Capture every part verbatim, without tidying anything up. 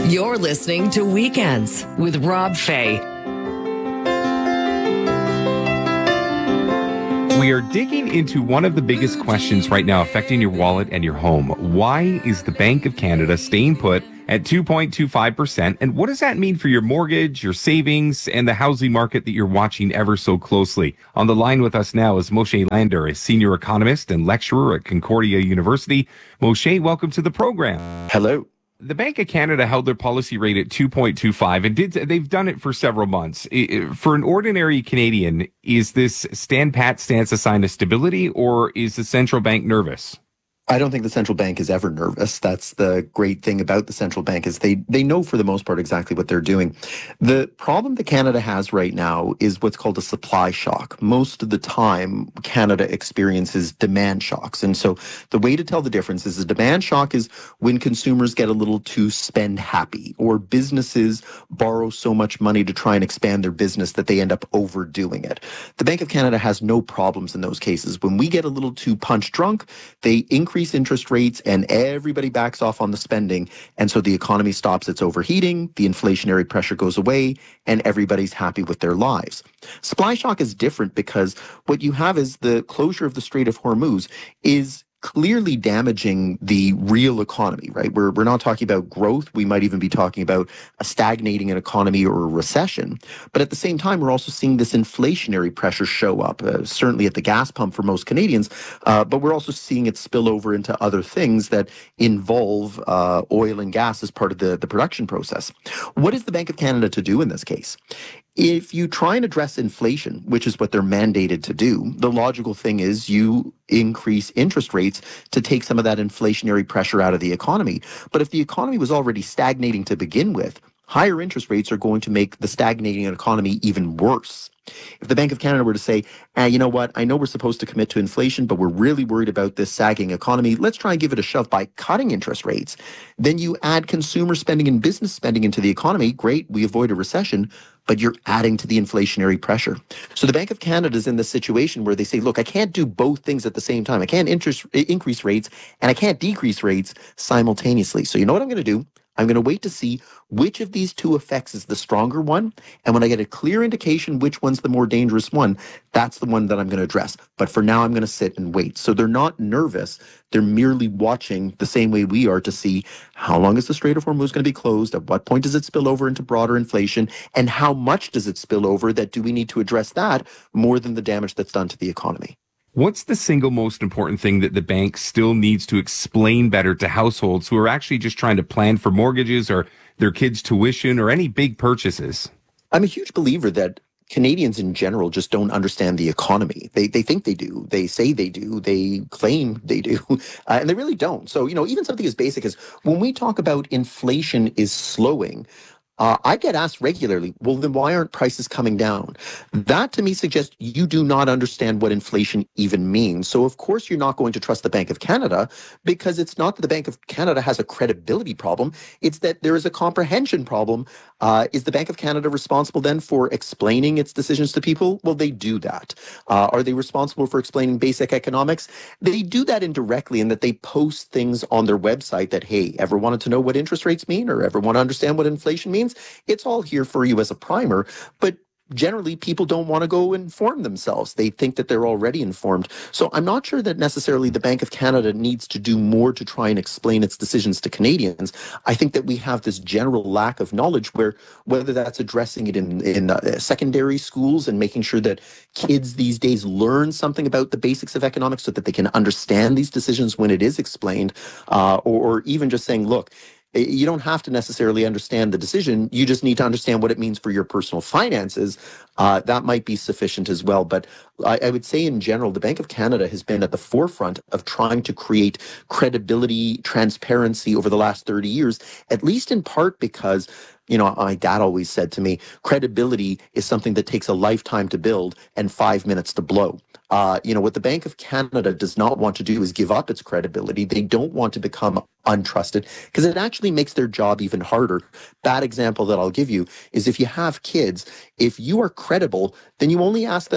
You're listening to Weekends with Rob Fay. We are digging into one of the biggest questions right now affecting your wallet and your home. Why is the Bank of Canada staying put at two point two five percent? And what does that mean for your mortgage, your savings, and the housing market that you're watching ever so closely? On the line with us now is Moshe Lander, a senior economist and lecturer at Concordia University. Moshe, welcome to the program. Hello. The Bank of Canada held their policy rate at two point two five and did they've done it for several months. For an ordinary Canadian, is this stand pat stance a sign of stability, or is the central bank nervous? I don't think the central bank is ever nervous. That's the great thing about the central bank is they, they know for the most part exactly what they're doing. The problem that Canada has right now is what's called a supply shock. Most of the time, Canada experiences demand shocks. And so the way to tell the difference is a demand shock is when consumers get a little too spend happy, or businesses borrow so much money to try and expand their business that they end up overdoing it. The Bank of Canada has no problems in those cases. When we get a little too punch drunk, they increase interest rates and everybody backs off on the spending. And so the economy stops its overheating, the inflationary pressure goes away, and everybody's happy with their lives. Supply shock is different because what you have is the closure of the Strait of Hormuz is clearly damaging the real economy, right? We're, we're not talking about growth. We might even be talking about a stagnating economy or a recession. But at the same time, we're also seeing this inflationary pressure show up, uh, certainly at the gas pump for most Canadians. Uh, but we're also seeing it spill over into other things that involve uh, oil and gas as part of the, the production process. What is the Bank of Canada to do in this case? If you try and address inflation, which is what they're mandated to do, the logical thing is you increase interest rates to take some of that inflationary pressure out of the economy. But if the economy was already stagnating to begin with, higher interest rates are going to make the stagnating economy even worse. If the Bank of Canada were to say, ah, you know what, I know we're supposed to commit to inflation, but we're really worried about this sagging economy, let's try and give it a shove by cutting interest rates. Then you add consumer spending and business spending into the economy. Great, we avoid a recession, but you're adding to the inflationary pressure. So the Bank of Canada is in this situation where they say, look, I can't do both things at the same time. I can't interest, increase rates and I can't decrease rates simultaneously. So you know what I'm going to do? I'm going to wait to see which of these two effects is the stronger one. And when I get a clear indication which one's the more dangerous one, that's the one that I'm going to address. But for now, I'm going to sit and wait. So they're not nervous. They're merely watching the same way we are to see how long is the Strait of Hormuz going to be closed? At what point does it spill over into broader inflation? And how much does it spill over that do we need to address that more than the damage that's done to the economy? What's the single most important thing that the bank still needs to explain better to households who are actually just trying to plan for mortgages or their kids' tuition or any big purchases? I'm a huge believer that Canadians in general just don't understand the economy. They they think they do. They say they do. They claim they do. Uh, and they really don't. So, you know, even something as basic as when we talk about inflation is slowing, Uh, I get asked regularly, well, then why aren't prices coming down? That to me suggests you do not understand what inflation even means. So of course you're not going to trust the Bank of Canada because it's not that the Bank of Canada has a credibility problem. It's that there is a comprehension problem. Uh, is the Bank of Canada responsible then for explaining its decisions to people? Well, they do that. Uh, are they responsible for explaining basic economics? They do that indirectly in that they post things on their website that, hey, ever wanted to know what interest rates mean or ever want to understand what inflation means? It's all here for you as a primer, but generally people don't want to go inform themselves. They think that they're already informed. So I'm not sure that necessarily the Bank of Canada needs to do more to try and explain its decisions to Canadians. I think that we have this general lack of knowledge where whether that's addressing it in, in uh, secondary schools and making sure that kids these days learn something about the basics of economics so that they can understand these decisions when it is explained, uh, or, or even just saying, look, you don't have to necessarily understand the decision. You just need to understand what it means for your personal finances. Uh, that might be sufficient as well. But I, I would say in general, the Bank of Canada has been at the forefront of trying to create credibility, transparency over the last thirty years, at least in part because, you know, my dad always said to me, credibility is something that takes a lifetime to build and five minutes to blow. Uh, you know, what the Bank of Canada does not want to do is give up its credibility. They don't want to become untrusted because it actually makes their job even harder. Bad example that I'll give you is if you have kids, if you are credible, then you only ask them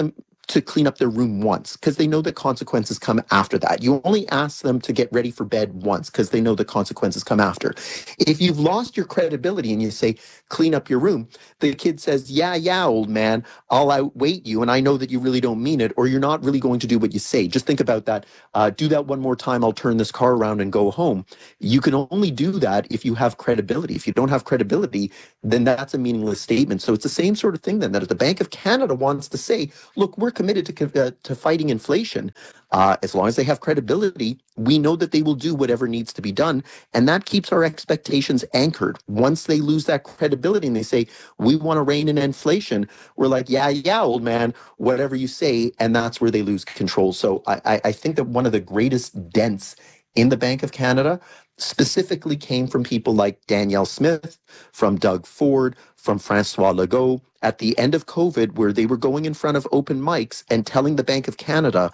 to clean up their room once because they know that consequences come after that. You only ask them to get ready for bed once because they know the consequences come after. If you've lost your credibility and you say, clean up your room, the kid says, yeah, yeah, old man, I'll outwait you. And I know that you really don't mean it, or you're not really going to do what you say. Just think about that. Uh, do that one more time. I'll turn this car around and go home. You can only do that if you have credibility. If you don't have credibility, then that's a meaningless statement. So it's the same sort of thing then that if the Bank of Canada wants to say, look, we're committed to, uh, to fighting inflation. Uh, as long as they have credibility, we know that they will do whatever needs to be done. And that keeps our expectations anchored. Once they lose that credibility and they say, we want to rein in inflation, we're like, yeah, yeah, old man, whatever you say. And that's where they lose control. So I, I think that one of the greatest dents in the Bank of Canada specifically came from people like Danielle Smith, from Doug Ford, from Francois Legault at the end of COVID, where they were going in front of open mics and telling the Bank of Canada,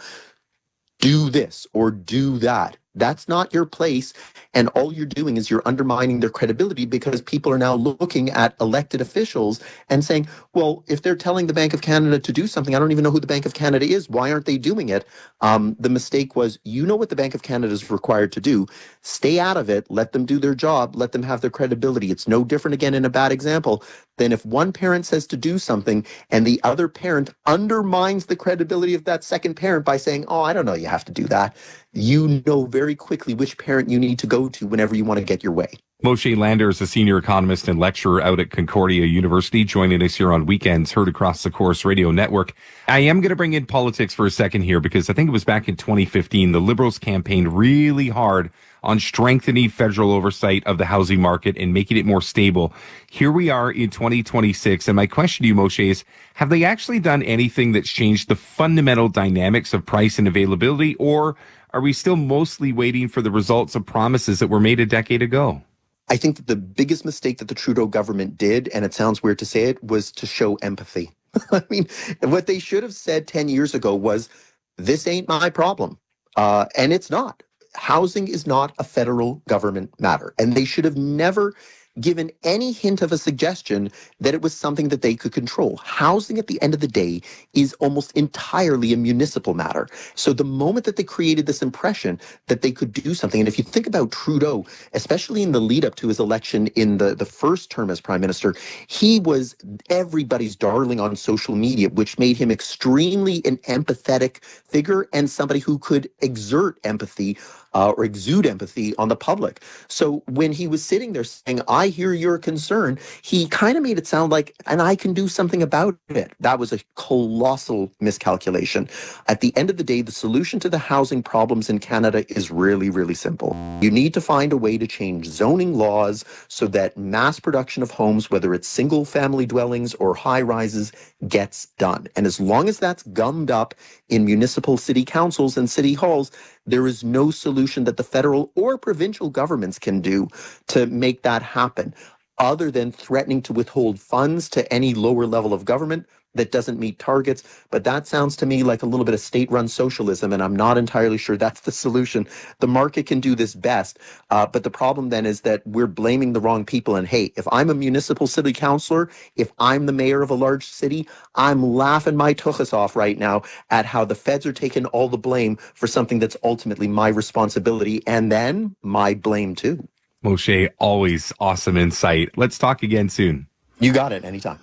do this or do that. That's not your place. And all you're doing is you're undermining their credibility because people are now looking at elected officials and saying, well, if they're telling the Bank of Canada to do something, I don't even know who the Bank of Canada is. Why aren't they doing it? Um, the mistake was, you know what the Bank of Canada is required to do. Stay out of it. Let them do their job. Let them have their credibility. It's no different, again, in a bad example, than if one parent says to do something and the other parent undermines the credibility of that second parent by saying, oh, I don't know, you have to do that. You know very quickly which parent you need to go to whenever you want to get your way. Moshe Lander is a senior economist and lecturer out at Concordia University, joining us here on Weekends, heard across the Corus Radio Network. I am going to bring in politics for a second here because I think it was back in twenty fifteen, the Liberals campaigned really hard on strengthening federal oversight of the housing market and making it more stable. Here we are in twenty twenty-six, and my question to you, Moshe, is have they actually done anything that's changed the fundamental dynamics of price and availability, or are we still mostly waiting for the results of promises that were made a decade ago? I think that the biggest mistake that the Trudeau government did, and it sounds weird to say it, was to show empathy. I mean, what they should have said ten years ago was, this ain't my problem. Uh, and it's not. Housing is not a federal government matter. And they should have never given any hint of a suggestion that it was something that they could control. Housing, at the end of the day, is almost entirely a municipal matter. So the moment that they created this impression that they could do something, and if you think about Trudeau, especially in the lead up to his election in the, the first term as prime minister, he was everybody's darling on social media, which made him extremely an empathetic figure and somebody who could exert empathy Uh, or exude empathy on the public. So when he was sitting there saying, I hear your concern, he kind of made it sound like, and I can do something about it. That was a colossal miscalculation. At the end of the day, the solution to the housing problems in Canada is really, really simple. You need to find a way to change zoning laws so that mass production of homes, whether it's single family dwellings or high rises, gets done. And as long as that's gummed up in municipal city councils and city halls, there is no solution that the federal or provincial governments can do to make that happen, other than threatening to withhold funds to any lower level of government that doesn't meet targets. But that sounds to me like a little bit of state-run socialism, and I'm not entirely sure that's the solution. The market can do this best, uh, but the problem then is that we're blaming the wrong people. And hey, if I'm a municipal city councillor, if I'm the mayor of a large city, I'm laughing my tuchus off right now at how the feds are taking all the blame for something that's ultimately my responsibility, and then my blame too. Moshe, always awesome insight. Let's talk again soon. You got it. Anytime.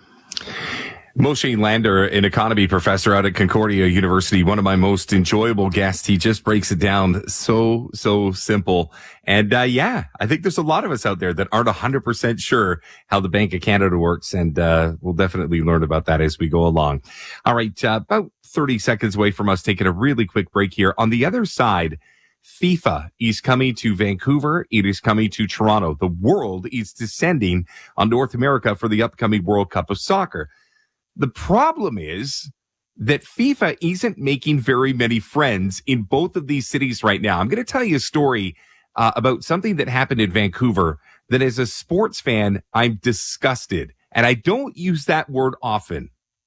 Moshe Lander, an economy professor out at Concordia University, one of my most enjoyable guests. He just breaks it down so, so simple. And, uh, yeah, I think there's a lot of us out there that aren't one hundred percent sure how the Bank of Canada works. And, uh, we'll definitely learn about that as we go along. All right. Uh, about thirty seconds away from us taking a really quick break here. On the other side, FIFA is coming to Vancouver. It is coming to Toronto. The world is descending on North America for the upcoming World Cup of Soccer. The problem is that FIFA isn't making very many friends in both of these cities right now. I'm going to tell you a story uh, about something that happened in Vancouver that as a sports fan, I'm disgusted. And I don't use that word often.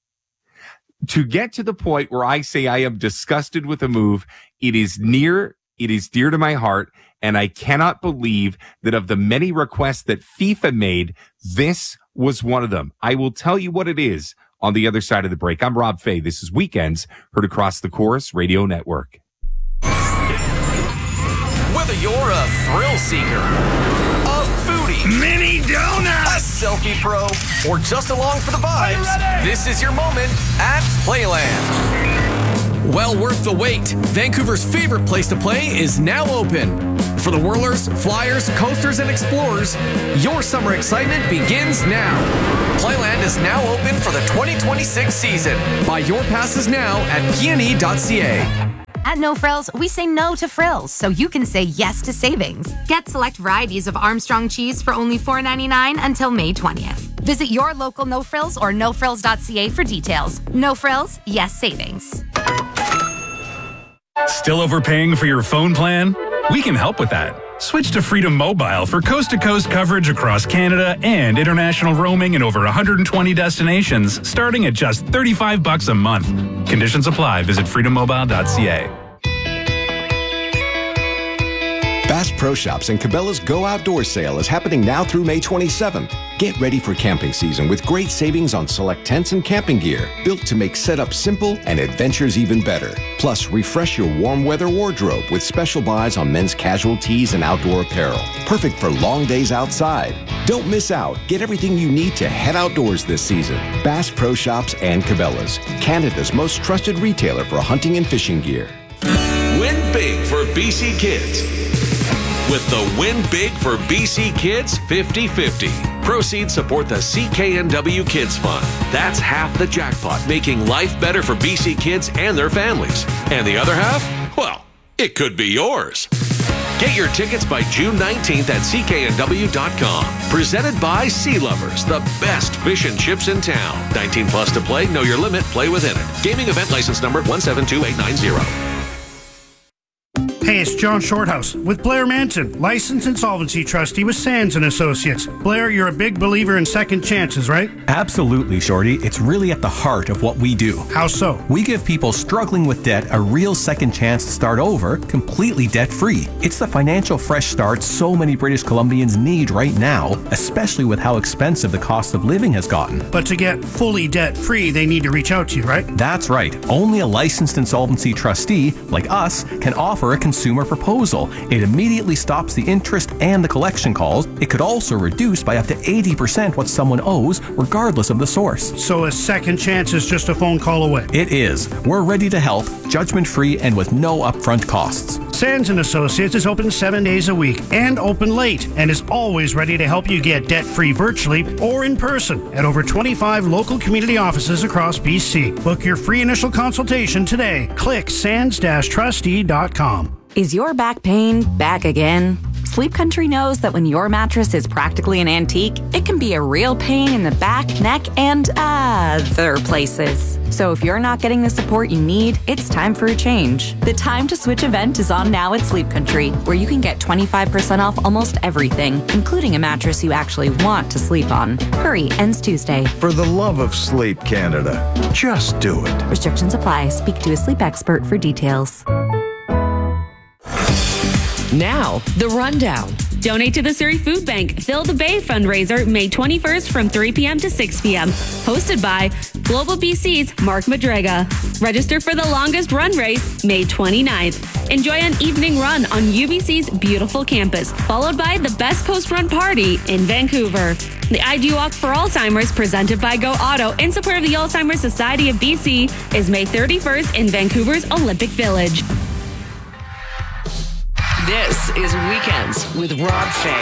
To get to the point where I say I am disgusted with a move, it is near, it is dear to my heart. And I cannot believe that of the many requests that FIFA made, this was one of them. I will tell you what it is on the other side of the break. I'm Rob Fay. This is Weekends, heard across the Chorus Radio Network. Whether you're a thrill seeker, a foodie, mini donut, a selfie pro, or just along for the vibes, this is your moment at Playland. Well worth the wait. Vancouver's favorite place to play is now open. For the whirlers, flyers, coasters, and explorers, your summer excitement begins now. Playland is now open for the twenty twenty-six season. Buy your passes now at p n e dot c a. At No Frills, we say no to frills, so you can say yes to savings. Get select varieties of Armstrong cheese for only four ninety-nine until May twentieth. Visit your local No Frills or no frills dot c a for details. No Frills, yes savings. Still overpaying for your phone plan? We can help with that. Switch to Freedom Mobile for coast-to-coast coverage across Canada and international roaming in over one hundred twenty destinations, starting at just thirty-five bucks a month. Conditions apply. Visit freedom mobile dot c a. Bass Pro Shops and Cabela's Go Outdoor sale is happening now through May twenty-seventh. Get ready for camping season with great savings on select tents and camping gear, built to make setup simple and adventures even better. Plus, refresh your warm weather wardrobe with special buys on men's casual tees and outdoor apparel. Perfect for long days outside. Don't miss out. Get everything you need to head outdoors this season. Bass Pro Shops and Cabela's, Canada's most trusted retailer for hunting and fishing gear. Win big for B C Kids with the Win Big for B C Kids fifty fifty. Proceeds support the C K N W Kids Fund. That's half the jackpot, making life better for B C kids and their families. And the other half? Well, it could be yours. Get your tickets by June nineteenth at c k n w dot com. Presented by Sea Lovers, the best fish and chips in town. nineteen plus to play, know your limit, play within it. Gaming event license number one seven two eight nine zero. Hey, it's John Shorthouse with Blair Manson, licensed insolvency trustee with Sands and Associates. Blair, you're a big believer in second chances, right? Absolutely, Shorty. It's really at the heart of what we do. How so? We give people struggling with debt a real second chance to start over, completely debt-free. It's the financial fresh start so many British Columbians need right now, especially with how expensive the cost of living has gotten. But to get fully debt-free, they need to reach out to you, right? That's right. Only a licensed insolvency trustee, like us, can offer a consumer proposal. It immediately stops the interest and the collection calls. It could also reduce by up to eighty percent what someone owes, regardless of the source. So a second chance is just a phone call away? It is. We're ready to help, judgment-free and with no upfront costs. Sands and Associates is open seven days a week and open late, and is always ready to help you get debt-free virtually or in person at over twenty-five local community offices across B C. Book your free initial consultation today. Click sands dash trustee dot com. Is your back pain back again? Sleep Country knows that when your mattress is practically an antique, it can be a real pain in the back, neck, and other places. So if you're not getting the support you need, it's time for a change. The Time to Switch event is on now at Sleep Country, where you can get twenty-five percent off almost everything, including a mattress you actually want to sleep on. Hurry, ends Tuesday. For the love of sleep, Canada, just do it. Restrictions apply. Speak to a sleep expert for details. Now, the rundown. Donate to the Surrey Food Bank Fill the Bay fundraiser May twenty-first from three p.m. to six p.m. Hosted by Global B C's Mark Madrega. Register for the longest run race May twenty-ninth. Enjoy an evening run on U B C's beautiful campus, followed by the best post-run party in Vancouver. The I D Walk for Alzheimer's, presented by Go Auto in support of the Alzheimer's Society of B C, is May thirty-first in Vancouver's Olympic Village. This is Weekends with Rob Fay.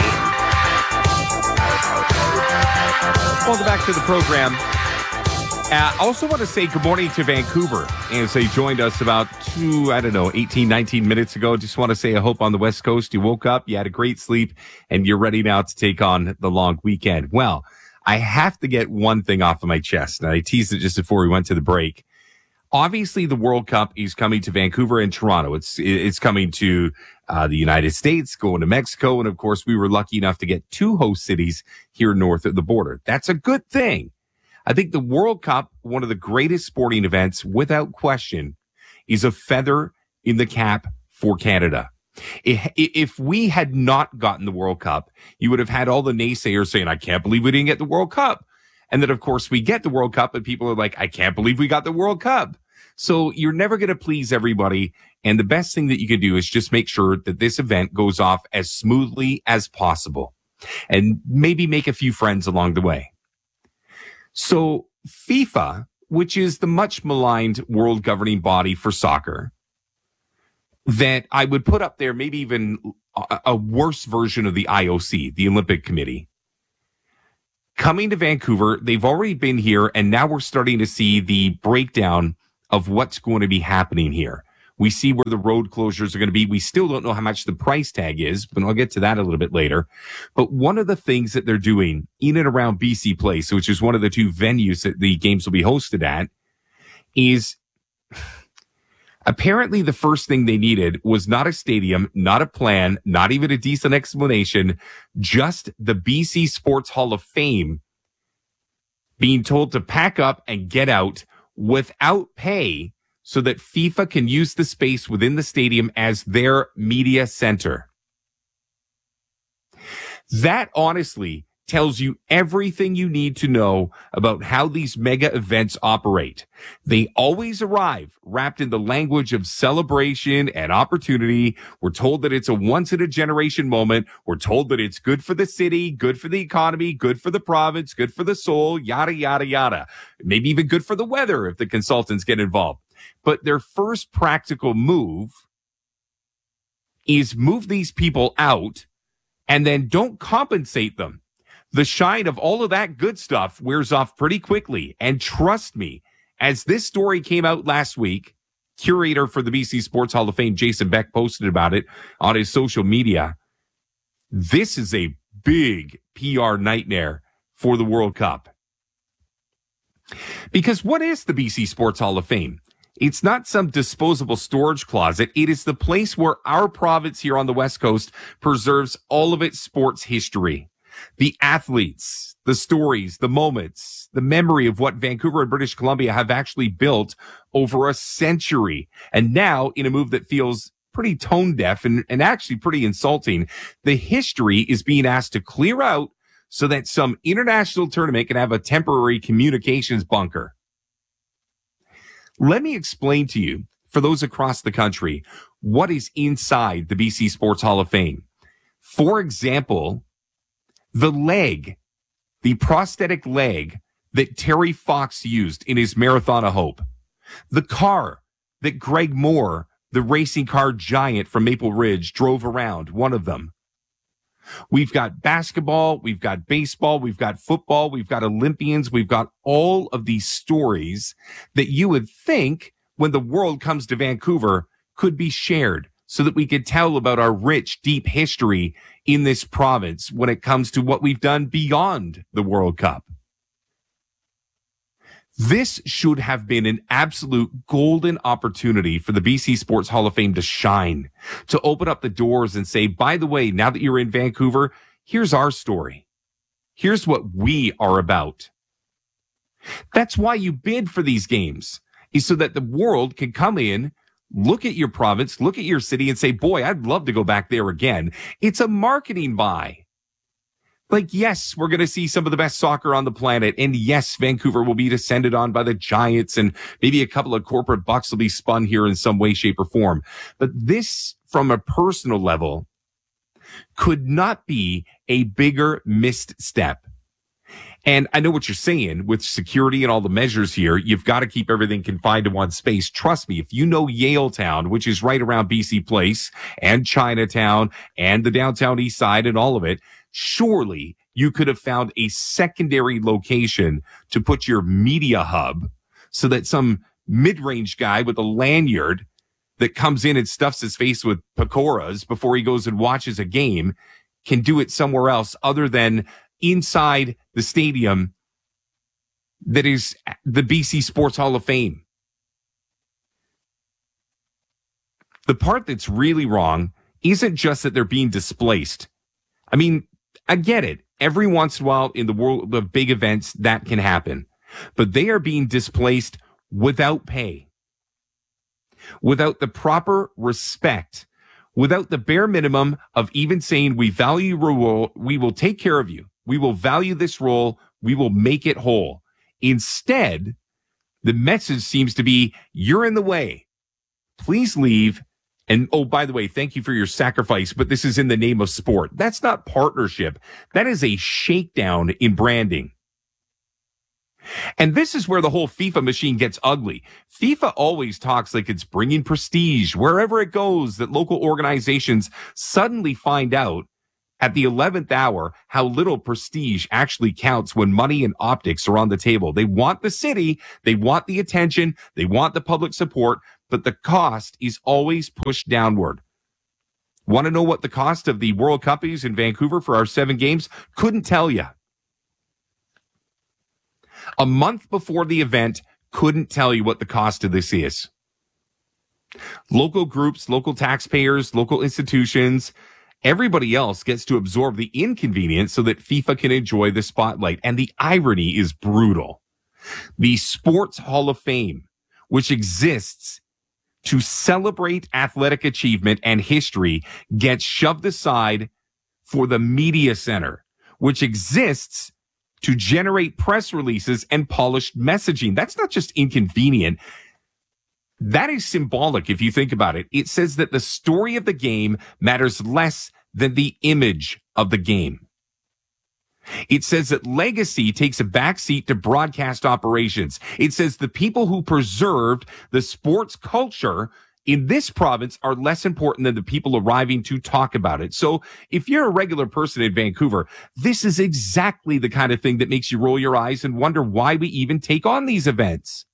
Welcome back to the program. I uh, also want to say good morning to Vancouver, as they joined us about two, I don't know, eighteen, nineteen minutes ago. Just want to say I hope on the West Coast you woke up, you had a great sleep, and you're ready now to take on the long weekend. Well, I have to get one thing off of my chest, and I teased it just before we went to the break. Obviously, the World Cup is coming to Vancouver and Toronto. It's it's coming to uh, the United States, going to Mexico, and of course, we were lucky enough to get two host cities here north of the border. That's a good thing. I think the World Cup, one of the greatest sporting events, without question, is a feather in the cap for Canada. If we had not gotten the World Cup, you would have had all the naysayers saying, I can't believe we didn't get the World Cup. And then, of course, we get the World Cup and people are like, I can't believe we got the World Cup. So you're never going to please everybody. And the best thing that you can do is just make sure that this event goes off as smoothly as possible and maybe make a few friends along the way. So FIFA, which is the much maligned world governing body for soccer, that I would put up there, maybe even a, a worse version of the I O C, the Olympic Committee. Coming to Vancouver, they've already been here, and now we're starting to see the breakdown of what's going to be happening here. We see where the road closures are going to be. We still don't know how much the price tag is, but I'll get to that a little bit later. But one of the things that they're doing in and around B C Place, which is one of the two venues that the games will be hosted at, is apparently the first thing they needed was not a stadium, not a plan, not even a decent explanation, just the B C Sports Hall of Fame being told to pack up and get out without pay so that FIFA can use the space within the stadium as their media center. That honestly tells you everything you need to know about how these mega events operate. They always arrive wrapped in the language of celebration and opportunity. We're told that it's a once-in-a-generation moment. We're told that it's good for the city, good for the economy, good for the province, good for the soul, yada, yada, yada. Maybe even good for the weather if the consultants get involved. But their first practical move is move these people out and then don't compensate them. The shine of all of that good stuff wears off pretty quickly. And trust me, as this story came out last week, curator for the B C Sports Hall of Fame, Jason Beck, posted about it on his social media. This is a big P R nightmare for the World Cup. Because what is the B C Sports Hall of Fame? It's not some disposable storage closet. It is the place where our province here on the West Coast preserves all of its sports history. The athletes, the stories, the moments, the memory of what Vancouver and British Columbia have actually built over a century. And now, in a move that feels pretty tone deaf and, and actually pretty insulting, the history is being asked to clear out so that some international tournament can have a temporary communications bunker. Let me explain to you, for those across the country, what is inside the B C Sports Hall of Fame. For example, the leg, the prosthetic leg that Terry Fox used in his Marathon of Hope. The car that Greg Moore, the racing car giant from Maple Ridge, drove around, one of them. We've got basketball, we've got baseball, we've got football, we've got Olympians, we've got all of these stories that you would think when the world comes to Vancouver could be shared so that we could tell about our rich, deep history in this province when it comes to what we've done beyond the World Cup. This should have been an absolute golden opportunity for the B C Sports Hall of Fame to shine, to open up the doors and say, by the way, now that you're in Vancouver, here's our story. Here's what we are about. That's why you bid for these games, is so that the world can come in, look at your province, look at your city and say, boy, I'd love to go back there again. It's a marketing buy. Like, yes, we're going to see some of the best soccer on the planet. And yes, Vancouver will be descended on by the Giants and maybe a couple of corporate bucks will be spun here in some way, shape or form. But this, from a personal level, could not be a bigger missed step. And I know what you're saying with security and all the measures here. You've got to keep everything confined to one space. Trust me, if you know Yaletown, which is right around B C Place and Chinatown and the downtown east side and all of it, surely you could have found a secondary location to put your media hub so that some mid-range guy with a lanyard that comes in and stuffs his face with pakoras before he goes and watches a game can do it somewhere else other than inside the stadium that is the B C Sports Hall of Fame. The part that's really wrong isn't just that they're being displaced. I mean, I get it. Every once in a while in the world of big events, that can happen. But they are being displaced without pay, without the proper respect, without the bare minimum of even saying, we value your role, we will take care of you. We will value this role. We will make it whole. Instead, the message seems to be, you're in the way. Please leave. And, oh, by the way, thank you for your sacrifice, but this is in the name of sport. That's not partnership. That is a shakedown in branding. And this is where the whole FIFA machine gets ugly. FIFA always talks like it's bringing prestige wherever it goes, that local organizations suddenly find out at the eleventh hour how little prestige actually counts when money and optics are on the table. They want the city, they want the attention, they want the public support, but the cost is always pushed downward. Want to know what the cost of the World Cup is in Vancouver for our seven games? Couldn't tell you. A month before the event, couldn't tell you what the cost of this is. Local groups, local taxpayers, local institutions, everybody else gets to absorb the inconvenience so that FIFA can enjoy the spotlight. And the irony is brutal. The Sports Hall of Fame, which exists to celebrate athletic achievement and history, gets shoved aside for the media center, which exists to generate press releases and polished messaging. That's not just inconvenient. That is symbolic if you think about it. It says that the story of the game matters less than the image of the game. It says that legacy takes a backseat to broadcast operations. It says the people who preserved the sports culture in this province are less important than the people arriving to talk about it. So if you're a regular person in Vancouver, this is exactly the kind of thing that makes you roll your eyes and wonder why we even take on these events.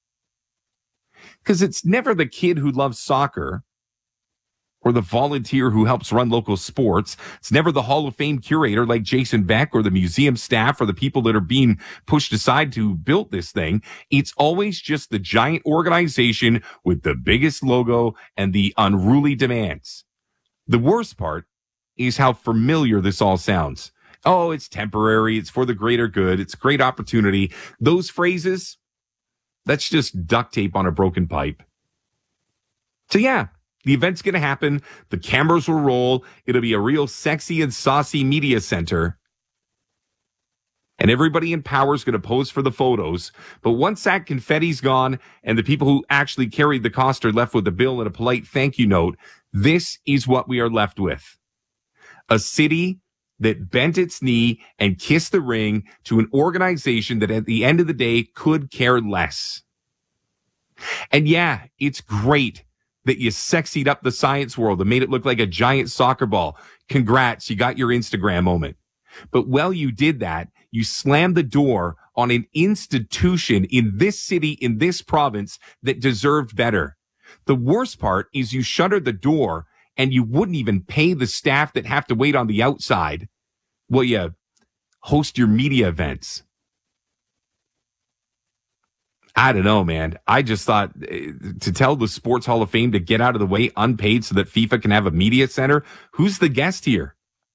Because it's never the kid who loves soccer or the volunteer who helps run local sports. It's never the Hall of Fame curator like Jason Beck or the museum staff or the people that are being pushed aside to build this thing. It's always just the giant organization with the biggest logo and the unruly demands. The worst part is how familiar this all sounds. Oh, it's temporary. It's for the greater good. It's a great opportunity. Those phrases, that's just duct tape on a broken pipe. So yeah, the event's going to happen. The cameras will roll. It'll be a real sexy and saucy media center. And everybody in power is going to pose for the photos. But once that confetti's gone and the people who actually carried the cost are left with a bill and a polite thank you note, this is what we are left with. A city that bent its knee and kissed the ring to an organization that at the end of the day could care less. And yeah, it's great that you sexied up the science world and made it look like a giant soccer ball. Congrats, you got your Instagram moment. But while you did that, you slammed the door on an institution in this city, in this province that deserved better. The worst part is you shuttered the door and you wouldn't even pay the staff that have to wait on the outside while you host your media events. I don't know, man. I just thought uh, to tell the Sports Hall of Fame to get out of the way unpaid so that FIFA can have a media center. Who's the guest here?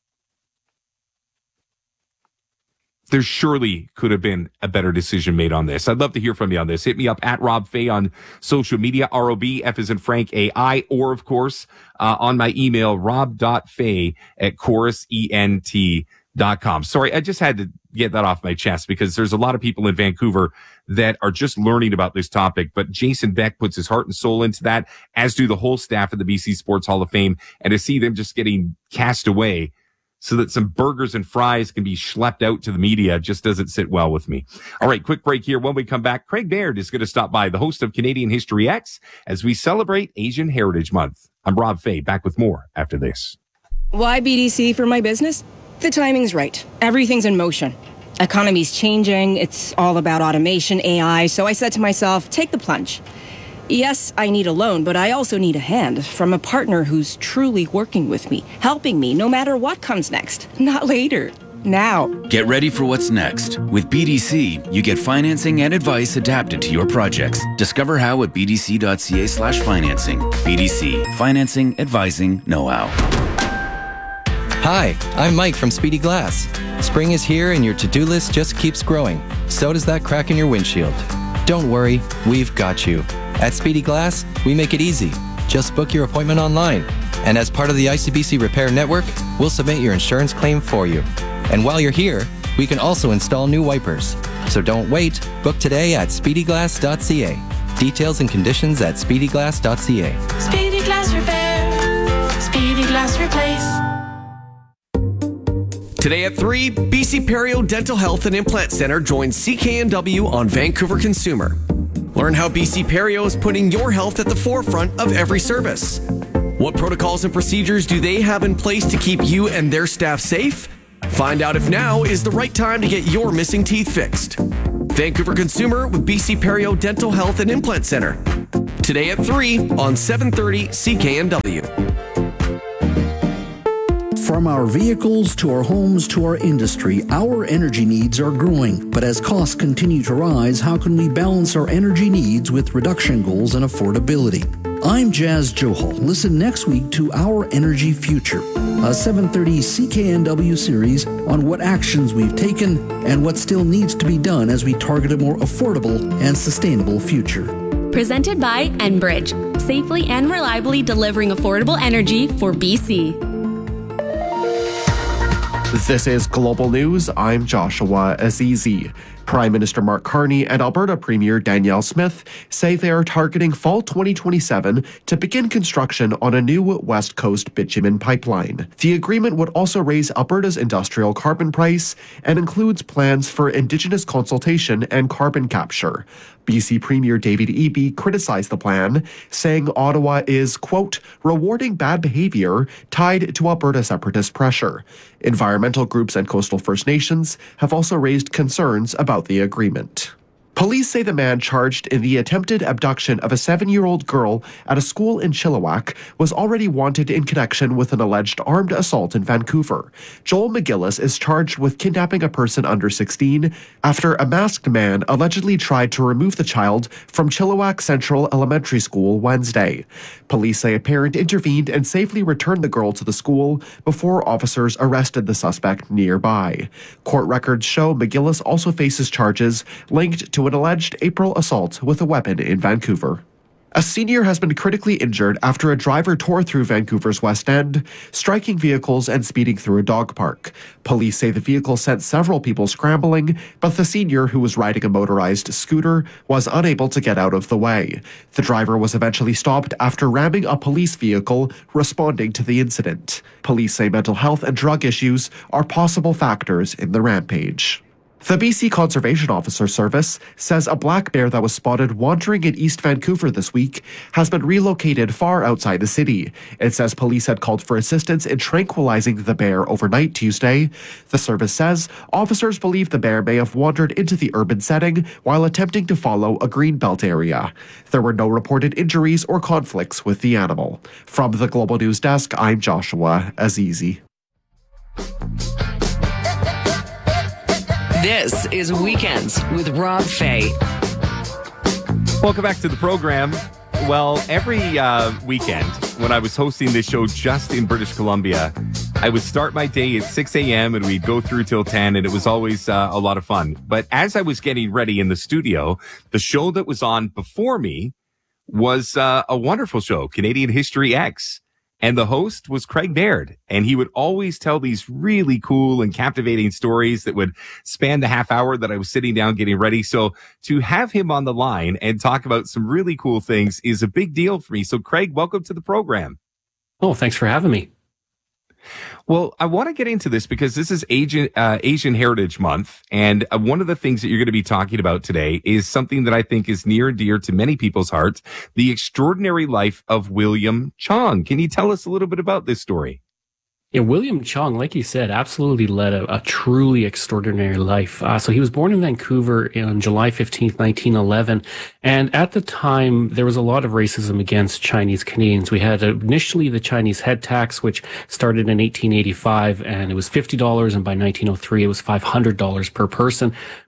There surely could have been a better decision made on this. I'd love to hear from you on this. Hit me up at Rob Fay on social media, R O B, F as in Frank, A I, or of course, uh, on my email, rob.fay at chorus ent dot com. Sorry, I just had to get that off my chest because there's a lot of people in Vancouver that are just learning about this topic, but Jason Beck puts his heart and soul into that, as do the whole staff of the B C Sports Hall of Fame, and to see them just getting cast away so that some burgers and fries can be schlepped out to the media just doesn't sit well with me. All right, quick break here. When we come back, Craig Baird is going to stop by, the host of Canadian History X, as we celebrate Asian Heritage Month. I'm Rob Fay, back with more after this. Why B D C for my business? The timing's right. Everything's in motion. Economy's changing. It's all about automation, A I. So I said to myself, take the plunge. Yes, I need a loan, but I also need a hand from a partner who's truly working with me, helping me no matter what comes next. Not later. Now. Get ready for what's next. With B D C, you get financing and advice adapted to your projects. Discover how at bdc.ca slash financing. B D C. Financing, advising, know-how. Hi, I'm Mike from Speedy Glass. Spring is here and your to-do list just keeps growing. So does that crack in your windshield. Don't worry, we've got you. At Speedy Glass, we make it easy. Just book your appointment online. And as part of the I C B C Repair Network, we'll submit your insurance claim for you. And while you're here, We can also install new wipers. So don't wait. Book today at speedy glass dot c a. Details and conditions at speedy glass dot c a. Speedy Glass Repair. Speedy Glass Replace. Today at three, B C Perio Dental Health and Implant Center joins C K N W on Vancouver Consumer. Learn how B C Perio is putting your health at the forefront of every service. What protocols and procedures do they have in place to keep you and their staff safe? Find out if now is the right time to get your missing teeth fixed. Vancouver Consumer with B C Perio Dental Health and Implant Center. Today at three on seven thirty C K N W. From our vehicles to our homes to our industry, our energy needs are growing. But as costs continue to rise, how can we balance our energy needs with reduction goals and affordability? I'm Jazz Johal. Listen next week to Our Energy Future, a seven thirty C K N W series on what actions we've taken and what still needs to be done as we target a more affordable and sustainable future. Presented by Enbridge, safely and reliably delivering affordable energy for B C. This is Global News. I'm Joshua Azizi. Prime Minister Mark Carney and Alberta Premier Danielle Smith say they are targeting fall twenty twenty-seven to begin construction on a new West Coast bitumen pipeline. The agreement would also raise Alberta's industrial carbon price and includes plans for Indigenous consultation and carbon capture. B C Premier David Eby criticized the plan, saying Ottawa is, quote, rewarding bad behavior tied to Alberta separatist pressure. Environmental groups and coastal First Nations have also raised concerns about the agreement. Police say the man charged in the attempted abduction of a seven-year-old girl at a school in Chilliwack was already wanted in connection with an alleged armed assault in Vancouver. Joel McGillis is charged with kidnapping a person under sixteen after a masked man allegedly tried to remove the child from Chilliwack Central Elementary School Wednesday. Police say a parent intervened and safely returned the girl to the school before officers arrested the suspect nearby. Court records show McGillis also faces charges linked to an alleged April assault with a weapon in Vancouver. A senior has been critically injured after a driver tore through Vancouver's West End, striking vehicles and speeding through a dog park. Police say the vehicle sent several people scrambling, but the senior, who was riding a motorized scooter, was unable to get out of the way. The driver was eventually stopped after ramming a police vehicle responding to the incident. Police say mental health and drug issues are possible factors in the rampage. The B C Conservation Officer Service says a black bear that was spotted wandering in East Vancouver this week has been relocated far outside the city. It says police had called for assistance in tranquilizing the bear overnight Tuesday. The service says officers believe the bear may have wandered into the urban setting while attempting to follow a greenbelt area. There were no reported injuries or conflicts with the animal. From the Global News Desk, I'm Joshua Azizi. This is Weekends with Rob Fay. Welcome back to the program. Well, every uh, weekend when I was hosting this show just in British Columbia, I would start my day at six a.m. and we'd go through till ten, and it was always uh, a lot of fun. But as I was getting ready in the studio, the show that was on before me was uh, a wonderful show, Canadian History X. And the host was Craig Baird, and he would always tell these really cool and captivating stories that would span the half hour that I was sitting down getting ready. So to have him on the line and talk about some really cool things is a big deal for me. So Craig, welcome to the program. Oh, thanks for having me. Well, I want to get into this because this is Asian, uh, Asian Heritage Month. And uh, one of the things that you're going to be talking about today is something that I think is near and dear to many people's hearts, the extraordinary life of William Chong. Can you tell us a little bit about this story? Yeah, William Chong, like you said, absolutely led a, a truly extraordinary life. Uh, so he was born in Vancouver on July fifteenth, nineteen eleven. And at the time, there was a lot of racism against Chinese Canadians. We had initially the Chinese head tax, which started in eighteen eighty-five, and it was fifty dollars. And by nineteen oh three, it was five hundred dollars per person.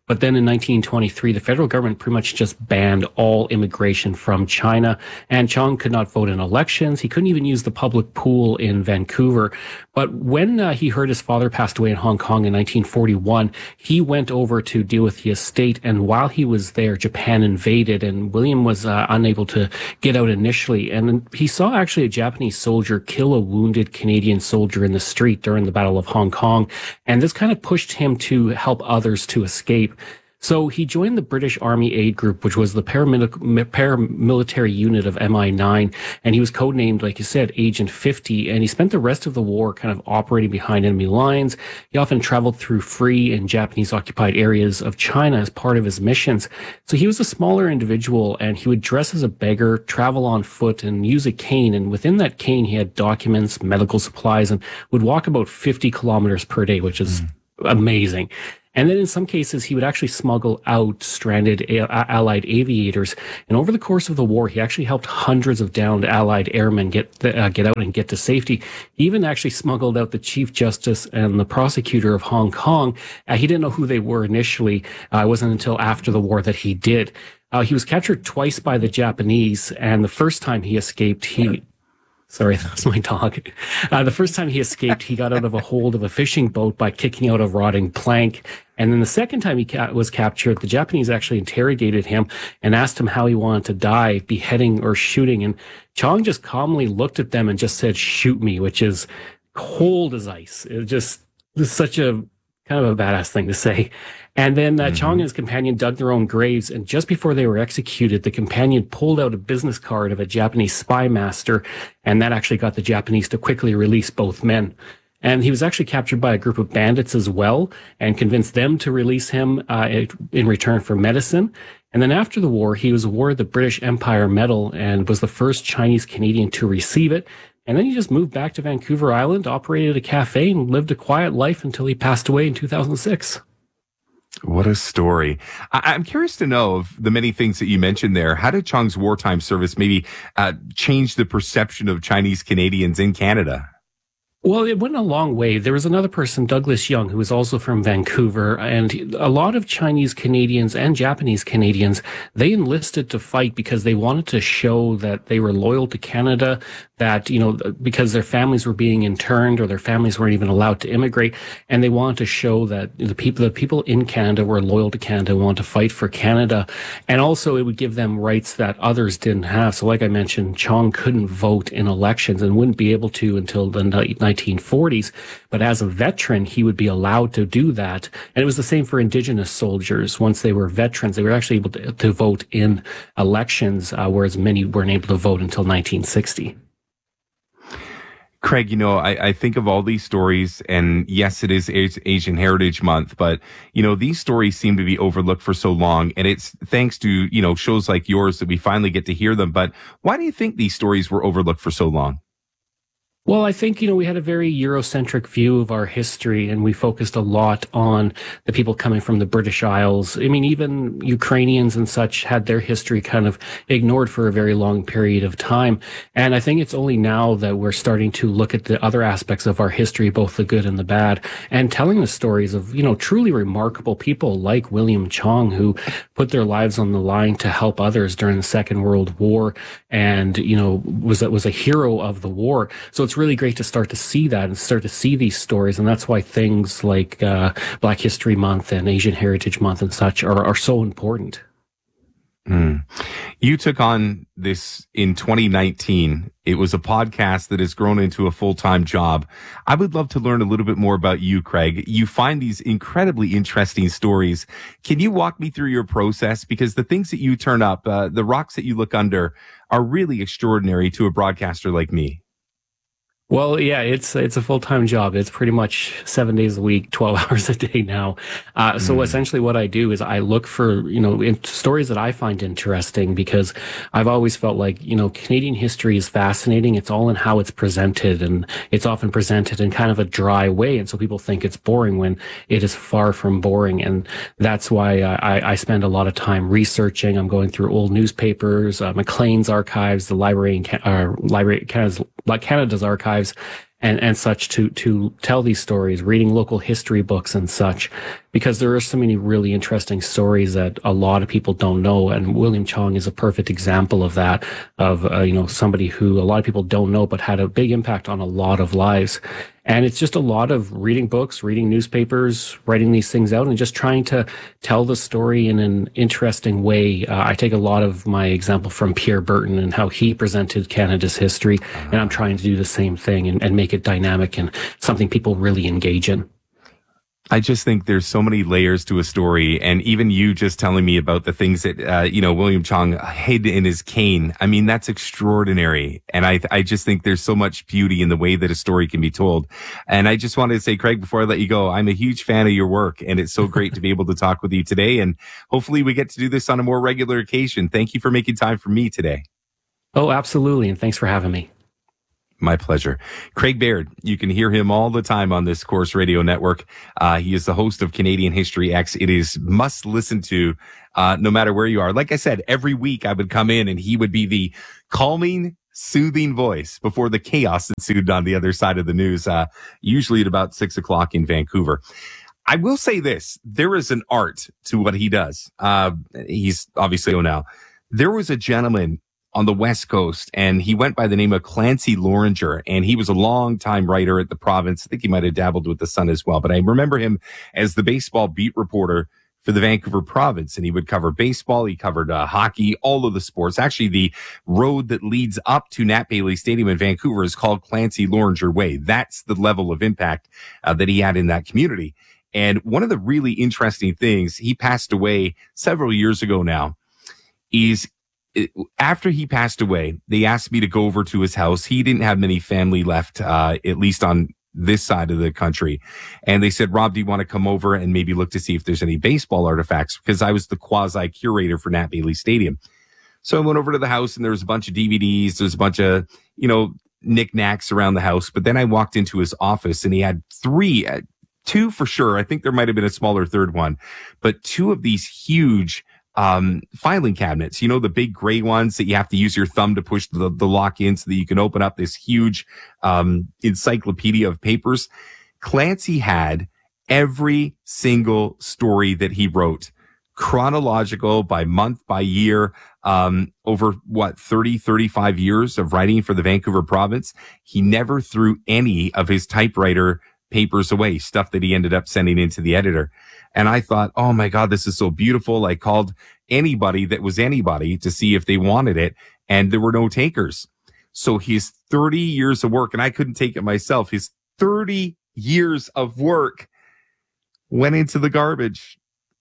But then in nineteen twenty-three, the federal government pretty much just banned all immigration from China, and Chong could not vote in elections. He couldn't even use the public pool in Vancouver. But when uh, he heard his father passed away in Hong Kong in nineteen forty-one, he went over to deal with the estate, and while he was there, Japan invaded, and William was uh, unable to get out initially. And he saw actually a Japanese soldier kill a wounded Canadian soldier in the street during the Battle of Hong Kong, and this kind of pushed him to help others to escape. So he joined the British Army Aid Group, which was the paramil- paramilitary unit of M I nine, and he was codenamed, like you said, Agent fifty, and he spent the rest of the war kind of operating behind enemy lines. He often traveled through free and Japanese-occupied areas of China as part of his missions. So he was a smaller individual, and he would dress as a beggar, travel on foot, and use a cane, and within that cane he had documents, medical supplies, and would walk about fifty kilometers per day, which is mm. amazing. And then in some cases, he would actually smuggle out stranded a- Allied aviators. And over the course of the war, he actually helped hundreds of downed Allied airmen get th- uh, get out and get to safety. He even actually smuggled out the Chief Justice and the prosecutor of Hong Kong. Uh, he didn't know who they were initially. Uh, it wasn't until after the war that he did. Uh, he was captured twice by the Japanese, and the first time he escaped, he... Sorry, that was my dog. Uh, the first time he escaped, he got out of a hold of a fishing boat by kicking out a rotting plank. And then the second time he ca- was captured, the Japanese actually interrogated him and asked him how he wanted to die, beheading or shooting. And Chong just calmly looked at them and just said, "Shoot me," which is cold as ice. It just is such a kind of a badass thing to say. And then uh, mm-hmm. Chong and his companion dug their own graves, and just before they were executed, the companion pulled out a business card of a Japanese spy master, and that actually got the Japanese to quickly release both men. And he was actually captured by a group of bandits as well, and convinced them to release him uh, in return for medicine. And then after the war, he was awarded the British Empire Medal and was the first Chinese Canadian to receive it. And then he just moved back to Vancouver Island, operated a cafe, and lived a quiet life until he passed away in two thousand six. What a story. I- I'm curious to know of the many things that you mentioned there. How did Chong's wartime service maybe uh, change the perception of Chinese Canadians in Canada? Well, it went a long way. There was another person, Douglas Young, who was also from Vancouver, and a lot of Chinese Canadians and Japanese Canadians, they enlisted to fight because they wanted to show that they were loyal to Canada, that, you know, because their families were being interned or their families weren't even allowed to immigrate, and they wanted to show that the people, the people in Canada were loyal to Canada and wanted to fight for Canada. And also it would give them rights that others didn't have. So like I mentioned, Chong couldn't vote in elections and wouldn't be able to until the nineteen forties, but as a veteran, he would be allowed to do that. And it was the same for Indigenous soldiers. Once they were veterans, they were actually able to, to vote in elections, uh, whereas many weren't able to vote until nineteen sixty. Craig, you know, I, I think of all these stories, and yes, it is Asian Heritage Month, but, you know, these stories seem to be overlooked for so long, and it's thanks to, you know, shows like yours that we finally get to hear them. But why do you think these stories were overlooked for so long? Well, I think, you know, we had a very Eurocentric view of our history, and we focused a lot on the people coming from the British Isles. I mean, even Ukrainians and such had their history kind of ignored for a very long period of time. And I think it's only now that we're starting to look at the other aspects of our history, both the good and the bad, and telling the stories of, you know, truly remarkable people like William Chong, who put their lives on the line to help others during the Second World War, and, you know, was, was a hero of the war. So it's It's really great to start to see that and start to see these stories. And that's why things like uh, Black History Month and Asian Heritage Month and such are, are so important. Mm. You took on this in twenty nineteen. It was a podcast that has grown into a full-time job. I would love to learn a little bit more about you, Craig. You find these incredibly interesting stories. Can you walk me through your process? Because the things that you turn up, uh, the rocks that you look under, are really extraordinary to a broadcaster like me. Well, yeah, it's it's a full-time job. It's pretty much seven days a week, twelve hours a day now. Uh, so mm. essentially what I do is I look for, you know, in stories that I find interesting, because I've always felt like, you know, Canadian history is fascinating. It's all in how it's presented, and it's often presented in kind of a dry way. And so people think it's boring when it is far from boring. And that's why I, I spend a lot of time researching. I'm going through old newspapers, uh, Maclean's archives, the Library in Can- uh, Library Canada's, Canada's archives, and, and such to, to tell these stories, reading local history books and such, because there are so many really interesting stories that a lot of people don't know. And William Chong is a perfect example of that, of, uh, you know, somebody who a lot of people don't know, but had a big impact on a lot of lives. And it's just a lot of reading books, reading newspapers, writing these things out, and just trying to tell the story in an interesting way. Uh, I take a lot of my example from Pierre Burton and how he presented Canada's history, uh-huh. and I'm trying to do the same thing and, and make it dynamic and something people really engage in. I just think there's so many layers to a story, and even you just telling me about the things that, uh, you know, William Chong hid in his cane. I mean, that's extraordinary. And I, I just think there's so much beauty in the way that a story can be told. And I just wanted to say, Craig, before I let you go, I'm a huge fan of your work, and it's so great to be able to talk with you today. And hopefully we get to do this on a more regular occasion. Thank you for making time for me today. Oh, absolutely. And thanks for having me. My pleasure. Craig Baird, you can hear him all the time on this Corus Radio Network. Uh, he is the host of Canadian History X. It is must listen to, uh, no matter where you are. Like I said, every week I would come in and he would be the calming, soothing voice before the chaos ensued on the other side of the news, uh, usually at about six o'clock in Vancouver. I will say this, there is an art to what he does. Uh, he's obviously now. There was a gentleman on the West Coast, and he went by the name of Clancy Loringer, and he was a long-time writer at the Province. I think he might have dabbled with the Sun as well, but I remember him as the baseball beat reporter for the Vancouver Province, and he would cover baseball, he covered uh, hockey, all of the sports. Actually, the road that leads up to Nat Bailey Stadium in Vancouver is called Clancy Loringer Way. That's the level of impact uh, that he had in that community. And one of the really interesting things, he passed away several years ago now, is It, after he passed away, they asked me to go over to his house. He didn't have many family left, uh, at least on this side of the country. And they said, Rob, do you want to come over and maybe look to see if there's any baseball artifacts? Because I was the quasi curator for Nat Bailey Stadium. So I went over to the house, and there was a bunch of D V Ds. There's a bunch of, you know, knickknacks around the house. But then I walked into his office, and he had three, uh, two for sure. I think there might have been a smaller third one, but two of these huge um, filing cabinets, you know, the big gray ones that you have to use your thumb to push the, the lock in so that you can open up this huge, um, encyclopedia of papers. Clancy had every single story that he wrote, chronological by month, by year, um, over what, thirty, thirty-five years of writing for the Vancouver Province. He never threw any of his typewriter papers away, stuff that he ended up sending into the editor. And I thought, oh my God, this is so beautiful. I called anybody that was anybody to see if they wanted it, and there were no takers. So his thirty years of work, and I couldn't take it myself, his thirty years of work went into the garbage.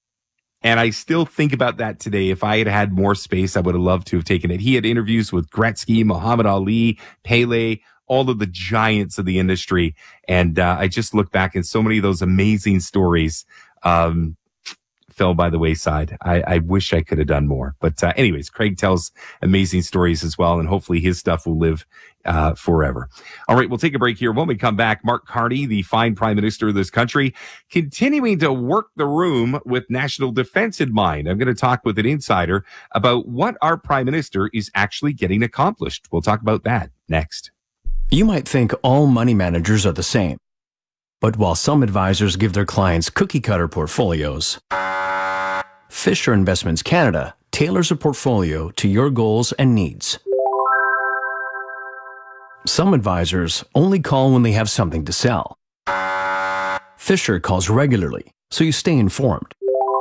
And I still think about that today. If I had had more space, I would have loved to have taken it. He had interviews with Gretzky, Muhammad Ali, Pele, all of the giants of the industry. And uh, I just look back, and so many of those amazing stories um, fell by the wayside. I, I wish I could have done more. But uh, anyways, Craig tells amazing stories as well, and hopefully his stuff will live uh, forever. All right, we'll take a break here. When we come back, Mark Carney, the fine prime minister of this country, continuing to work the room with national defense in mind. I'm going to talk with an insider about what our prime minister is actually getting accomplished. We'll talk about that next. You might think all money managers are the same. But while some advisors give their clients cookie-cutter portfolios, Fisher Investments Canada tailors a portfolio to your goals and needs. Some advisors only call when they have something to sell. Fisher calls regularly, so you stay informed.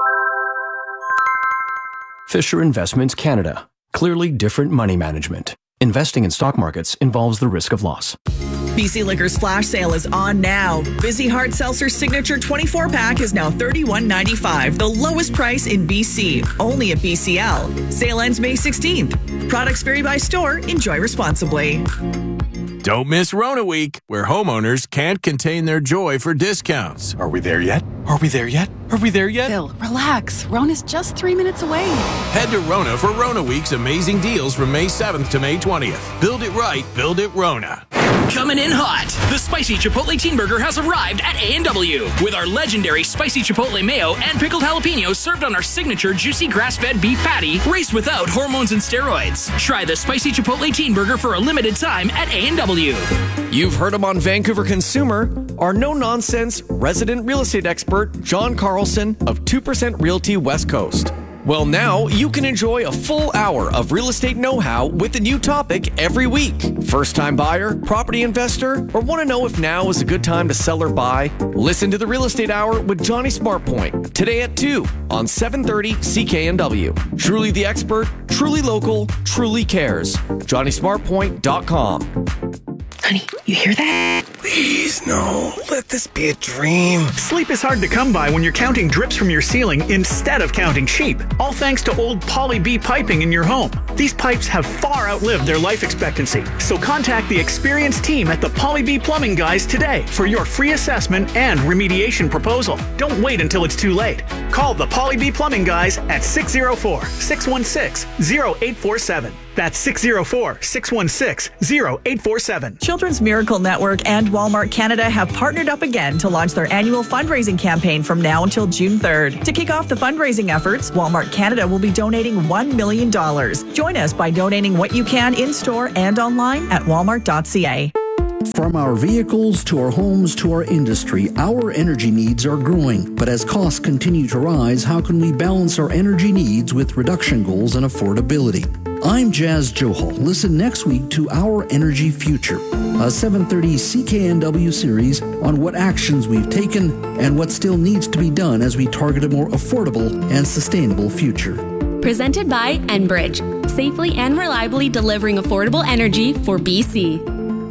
Fisher Investments Canada. Clearly different money management. Investing in stock markets involves the risk of loss. B C Liquor's flash sale is on now. Vizzy Hard Seltzer Signature twenty-four pack is now thirty-one ninety-five, the lowest price in B C, only at B C L. Sale ends May sixteenth. Products vary by store. Enjoy responsibly. Don't miss Rona Week, where homeowners can't contain their joy for discounts. Are we there yet? Are we there yet? Are we there yet? Phil, relax. Rona's just three minutes away. Head to Rona for Rona Week's amazing deals from May seventh to May twentieth. Build it right, build it Rona. Coming in hot, the Spicy Chipotle Teen Burger has arrived at A and W with our legendary Spicy Chipotle Mayo and pickled jalapenos served on our signature juicy grass-fed beef patty raised without hormones and steroids. Try the Spicy Chipotle Teen Burger for a limited time at A and W. You've heard him on Vancouver Consumer, our no-nonsense resident real estate expert, John Carlson of two percent Realty West Coast. Well, now you can enjoy a full hour of real estate know-how with a new topic every week. First-time buyer, property investor, or want to know if now is a good time to sell or buy? Listen to the Real Estate Hour with Johnny Smartpoint today at two on seven thirty C K N W. Truly the expert, truly local, truly cares. Johnny Smartpoint dot com. Honey, you hear that? Please, no. Let this be a dream. Sleep is hard to come by when you're counting drips from your ceiling instead of counting sheep. All thanks to old Poly B piping in your home. These pipes have far outlived their life expectancy. So contact the experienced team at the Poly B Plumbing Guys today for your free assessment and remediation proposal. Don't wait until it's too late. Call the Poly B Plumbing Guys at six oh four, six one six, oh eight four seven. That's six oh four, six one six, oh eight four seven. Children's Miracle Network and Walmart Canada have partnered up again to launch their annual fundraising campaign from now until June third. To kick off the fundraising efforts, Walmart Canada will be donating one million dollars. Join us by donating what you can in-store and online at walmart dot c a. From our vehicles to our homes to our industry, our energy needs are growing. But as costs continue to rise, how can we balance our energy needs with reduction goals and affordability? I'm Jazz Johal. Listen next week to Our Energy Future, a seven thirty C K N W series on what actions we've taken and what still needs to be done as we target a more affordable and sustainable future. Presented by Enbridge, safely and reliably delivering affordable energy for B C.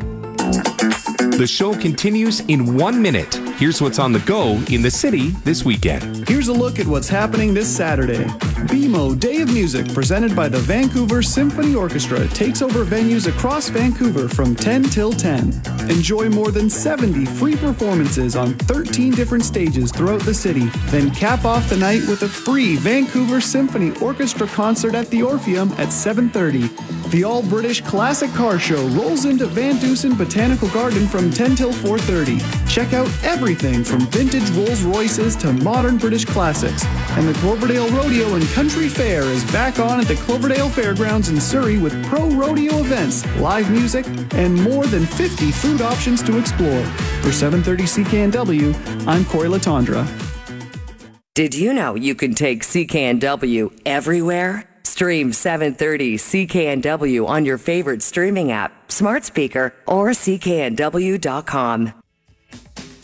The show continues in one minute. Here's what's on the go in the city this weekend. Here's a look at what's happening this Saturday. B M O Day of Music, presented by the Vancouver Symphony Orchestra, takes over venues across Vancouver from ten till ten. Enjoy more than seventy free performances on thirteen different stages throughout the city. Then cap off the night with a free Vancouver Symphony Orchestra concert at the Orpheum at seven thirty. The all-British Classic Car Show rolls into Van Dusen Botanical Garden from ten till four thirty. Check out everything from vintage Rolls Royces to modern British classics. And the Cloverdale Rodeo and Country Fair is back on at the Cloverdale Fairgrounds in Surrey with pro rodeo events, live music, and more than fifty food options to explore. For seven thirty C K N W, I'm Corey Latondra. Did you know you can take C K N W everywhere? Stream seven thirty C K N W on your favorite streaming app, smart speaker, or C K N W dot com.